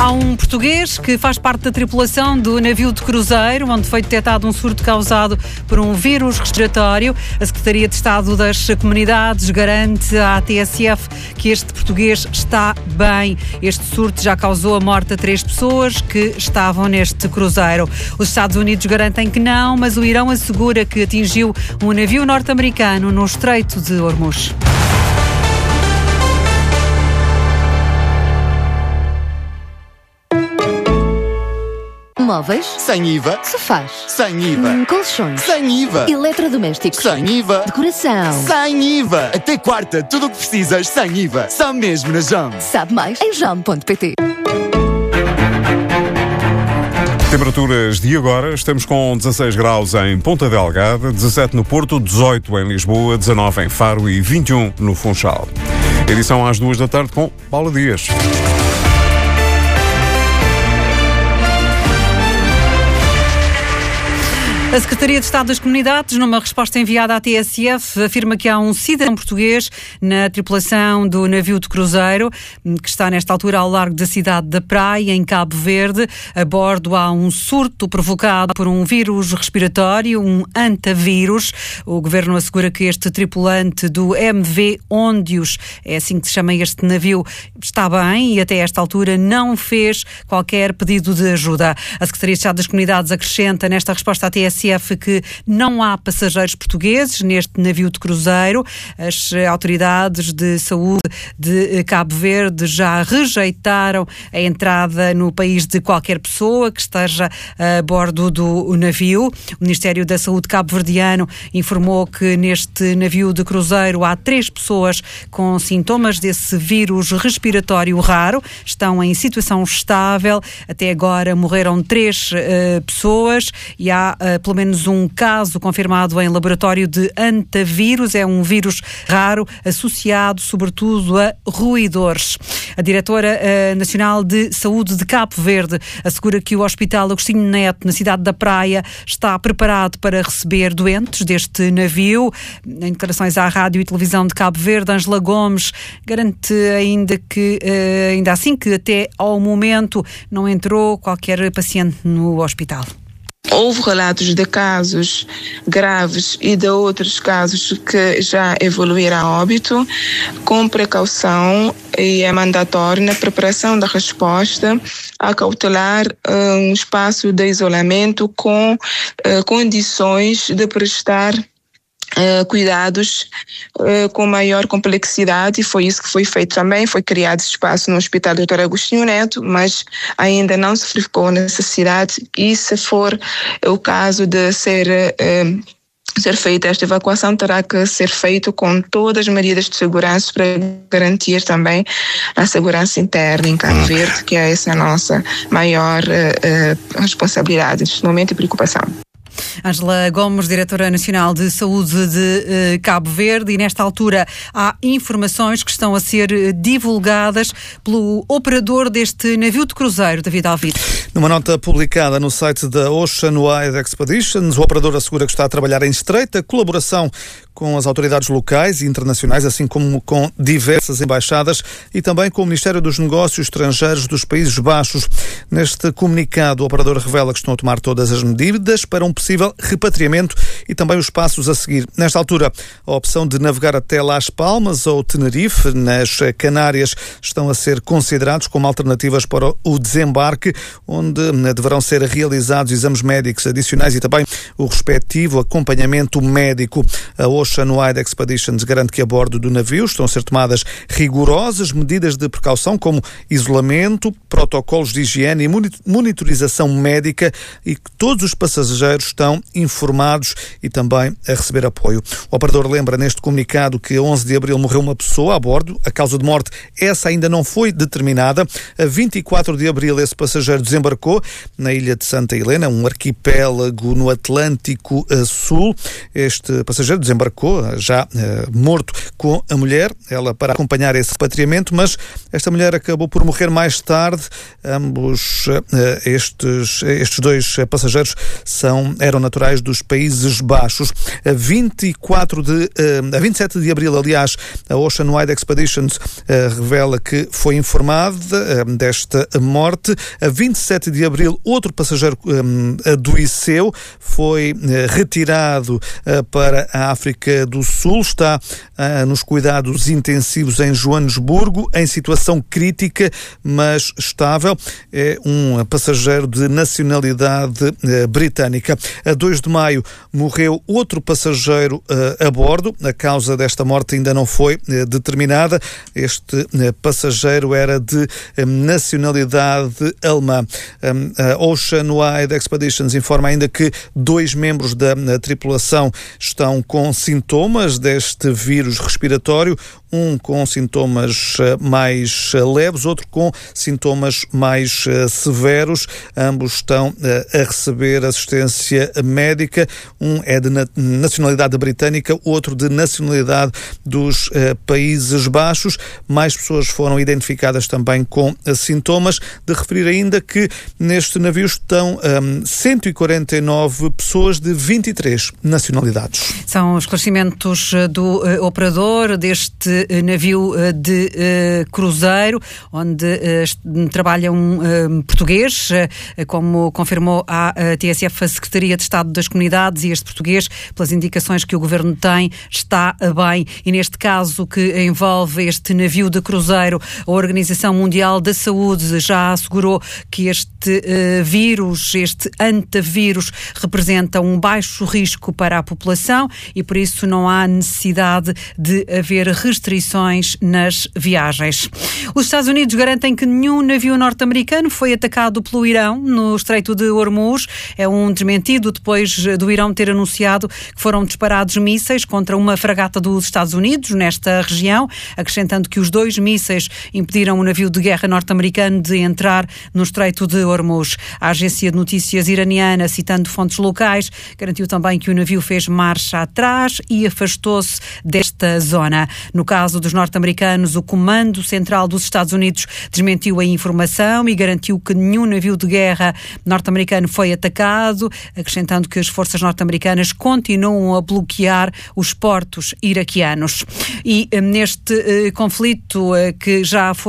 Há um português que faz parte da tripulação do navio de cruzeiro, onde foi detectado um surto causado por um vírus respiratório. A Secretaria de Estado das Comunidades garante à TSF que este português está bem. Este surto já causou a morte a 3 pessoas que estavam neste cruzeiro. Os Estados Unidos garantem que não, mas o Irão assegura que atingiu um navio norte-americano no Estreito de Hormuz. Móveis? Sem IVA. Sofás? Sem IVA. Colchões? Sem IVA. Eletrodomésticos? Sem IVA. Decoração? Sem IVA. Até quarta, tudo o que precisas sem IVA. Só mesmo na JAM. Sabe mais em jam.pt. Temperaturas de agora, estamos com 16 graus em Ponta Delgada, 17 no Porto, 18 em Lisboa, 19 em Faro e 21 no Funchal. Edição às 2 da tarde com Paula Dias. A Secretaria de Estado das Comunidades, numa resposta enviada à TSF, afirma que há um cidadão português na tripulação do navio de cruzeiro, que está nesta altura ao largo da cidade da Praia, em Cabo Verde. A bordo há um surto provocado por um vírus respiratório, um antavírus. O Governo assegura que este tripulante do MV Óndios, é assim que se chama este navio, está bem e até esta altura não fez qualquer pedido de ajuda. A Secretaria de Estado das Comunidades acrescenta nesta resposta à TSF que não há passageiros portugueses neste navio de cruzeiro. As autoridades de saúde de Cabo Verde já rejeitaram a entrada no país de qualquer pessoa que esteja a bordo do navio. O Ministério da Saúde cabo-verdiano informou que neste navio de cruzeiro há 3 pessoas com sintomas desse vírus respiratório raro. Estão em situação estável. Até agora morreram 3 pessoas e há pelo menos um caso confirmado em laboratório de antavírus. É um vírus raro associado sobretudo a roedores. A Diretora Nacional de Saúde de Cabo Verde assegura que o Hospital Agostinho Neto, na cidade da Praia, está preparado para receber doentes deste navio. Em declarações à Rádio e Televisão de Cabo Verde, Ângela Gomes garante ainda assim que até ao momento não entrou qualquer paciente no hospital. Houve relatos de casos graves e de outros casos que já evoluíram a óbito. Com precaução, e é mandatório na preparação da resposta a cautelar um espaço de isolamento com condições de prestar cuidados com maior complexidade. Foi isso que foi feito também. Foi criado esse espaço no Hospital Dr. Agostinho Neto, mas ainda não se verificou a necessidade, e se for o caso de ser feita esta evacuação, terá que ser feito com todas as medidas de segurança para garantir também a segurança interna em Cabo Verde, que é essa a nossa maior responsabilidade neste momento e preocupação. Ângela Gomes, Diretora Nacional de Saúde de Cabo Verde, e nesta altura há informações que estão a ser divulgadas pelo operador deste navio de cruzeiro, David Alvito. Numa nota publicada no site da Ocean Wide Expeditions, o operador assegura que está a trabalhar em estreita colaboração com as autoridades locais e internacionais, assim como com diversas embaixadas e também com o Ministério dos Negócios Estrangeiros dos Países Baixos. Neste comunicado, o operador revela que estão a tomar todas as medidas para um possível repatriamento e também os passos a seguir. Nesta altura, a opção de navegar até Las Palmas ou Tenerife, nas Canárias, estão a ser considerados como alternativas para o desembarque, onde deverão ser realizados exames médicos adicionais e também o respectivo acompanhamento médico. A Ocean Wide Expeditions garante que a bordo do navio estão a ser tomadas rigorosas medidas de precaução, como isolamento, protocolos de higiene e monitorização médica, e que todos os passageiros estão informados e também a receber apoio. O operador lembra neste comunicado que a 11 de abril morreu uma pessoa a bordo. A causa de morte, essa ainda não foi determinada. A 24 de abril esse passageiro desembarcou na ilha de Santa Helena, um arquipélago no Atlântico Sul. Este passageiro desembarcou já morto com a mulher, ela para acompanhar esse repatriamento, mas esta mulher acabou por morrer mais tarde. Ambos estes 2 passageiros são eram naturais dos Países Baixos. A 27 de abril, aliás, a Oceanwide Expeditions revela que foi informada desta morte. A 27 de abril, outro passageiro adoeceu, foi retirado para a África do Sul, está nos cuidados intensivos em Joanesburgo, em situação crítica, mas estável. É um passageiro de nacionalidade britânica. A 2 de maio morreu outro passageiro a bordo. A causa desta morte ainda não foi determinada. Este passageiro era de nacionalidade alemã. A Oceanwide Expeditions informa ainda que 2 membros da tripulação estão com sintomas deste vírus respiratório, um com sintomas mais leves, outro com sintomas mais severos. Ambos estão a receber assistência médica. Um é de nacionalidade britânica, outro de nacionalidade dos Países Baixos. Mais pessoas foram identificadas também com sintomas. De referir ainda que neste navio estão 149 pessoas de 23 nacionalidades. São os esclarecimentos do operador deste navio de cruzeiro, onde trabalha um português, como confirmou a TSF, a Secretaria de Estado das Comunidades, e este português, pelas indicações que o Governo tem, está bem. E neste caso que envolve este navio de cruzeiro, a Organização Mundial da Saúde já assegurou que este vírus, este antavírus, representa um baixo risco para a população e por isso não há necessidade de haver restrições nas viagens. Os Estados Unidos garantem que nenhum navio norte-americano foi atacado pelo Irão no Estreito de Hormuz. É um desmentido depois do Irão ter anunciado que foram disparados mísseis contra uma fragata dos Estados Unidos nesta região, acrescentando que os 2 mísseis impediram o navio de guerra norte-americano de entrar no Estreito de Hormuz. A agência de notícias iraniana, citando fontes locais, garantiu também que o navio fez marcha atrás e afastou-se desta zona. No caso dos norte-americanos, o Comando Central dos Estados Unidos desmentiu a informação e garantiu que nenhum navio de guerra norte-americano foi atacado, acrescentando que as forças norte-americanas continuam a bloquear os portos iraquianos. E neste conflito que já foi